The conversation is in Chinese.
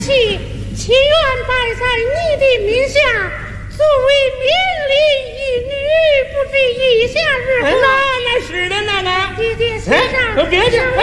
祈愿摆在你的名下，作为名利一女，不知以下日何？ 那是的，那个。 爹爹，先生， 别去。